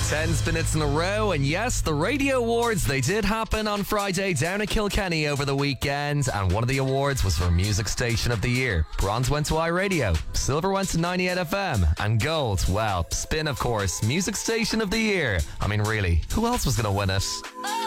10 minutes in a row, and yes, the Radio Awards, they did happen on Friday down at Kilkenny over the weekend, and one of the awards was for Music Station of the Year. Bronze went to iRadio, silver went to 98 FM, and gold, well, Spin, of course, Music Station of the Year. I mean, really, who else was going to win it?